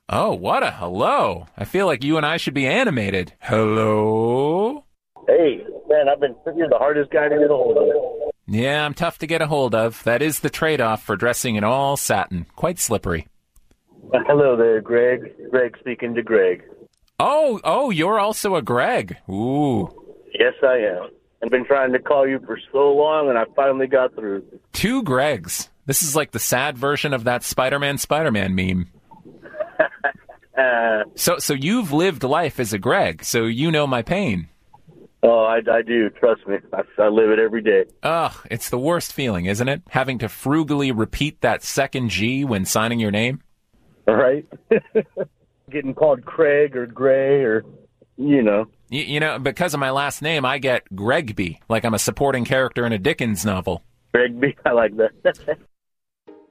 Oh, what a hello. I feel like you and I should be animated. Hello? Hey, man, you're the hardest guy to get a hold of. Yeah, I'm tough to get a hold of. That is the trade-off for dressing in all satin. Quite slippery. Hello there, Greg. Greg speaking to Greg. Oh, you're also a Greg. Ooh. Yes, I am. I've been trying to call you for so long, and I finally got through. Two Gregs. This is like the sad version of that Spider-Man meme. So you've lived life as a Greg, so you know my pain. Oh, I do. Trust me. I live it every day. Ugh, it's the worst feeling, isn't it? Having to frugally repeat that second G when signing your name. All right. Getting called Craig or Gray or, you know. You know, because of my last name, I get Gregby, like I'm a supporting character in a Dickens novel. Gregby, I like that.